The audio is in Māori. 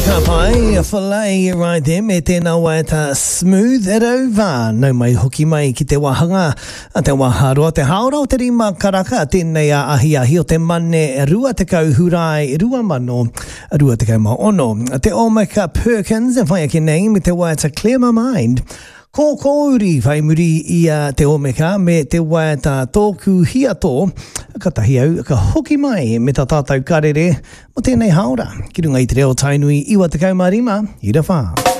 Kapai, whalai right there, me tēnā waita smooth it over. Nau mai hoki mai ki te wahanga, a te waharoa, te haora o te rima karaka, tēnei a ahi o te mane rua te kau hurai, rua mano, rua te kau maono. Te Omega Perkins, e whai ake nei, me te waita Clear My Mind. Ko kouri whai muri i te Omega me te waita tōku hiato, ka tahi au, ka hoki mai me ta tātou karere mo tēnei haora. Ki runga i te reo tainui iwa te kaumarima, i ra whā.